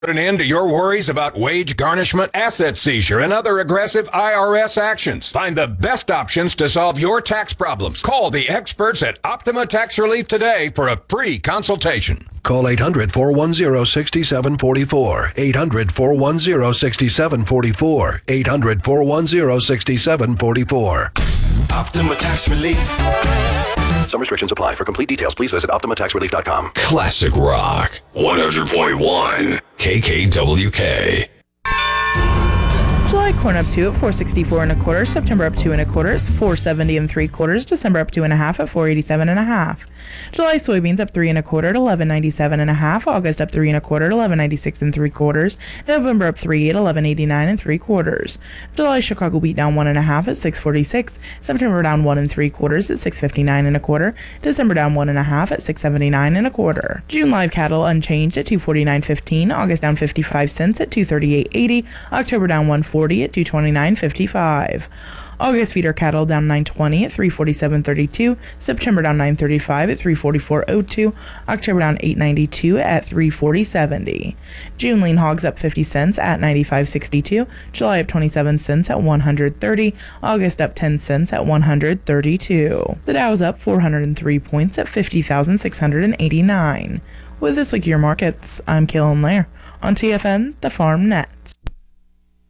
Put an end to your worries about wage garnishment, asset seizure, and other aggressive IRS actions. Find the best options to solve your tax problems. Call the experts at Optima Tax Relief today for a free consultation. Call 800-410-6744. 800-410-6744. 800-410-6744. Optima Tax Relief. Some restrictions apply. For complete details, please visit OptimaTaxRelief.com. Classic Rock 100.1 KKWK. July corn up 2 at 464 and a quarter. September up 2 and a quarter. 470 and 3/4. December up 2 and a half at 487 and a half. July soybeans up 3 and a quarter at 1197 and a half. August up 3 and a quarter at 1196 and 3/4. November up 3 at 1189 and 3/4. July Chicago wheat down 1 and a half at 646. September down 1 and 3/4 at 659 and a quarter. December down 1 and a half at 679 and a quarter. June live cattle unchanged at 249.15. August down 55 cents at 238.80. October down 140 at 229.55. August feeder cattle down 920 at 347.32. September down 935 at 344.02. October down 892 at 340.70. June lean hogs up 50 cents at 95.62. July up 27 cents at 130. August up 10 cents at 132. The Dow's up 403 points at 50,689. With this look at your markets, I'm Kaylin Lair on TFN, the Farm Net.